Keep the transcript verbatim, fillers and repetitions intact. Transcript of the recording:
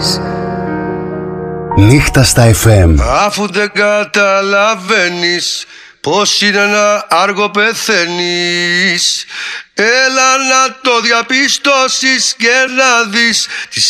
Κώστας. Νύχτα στα εφ εμ. Αφού δεν καταλαβαίνεις πως είναι να άργο πεθαίνεις, έλα να το διαπιστώσεις και να δεις τις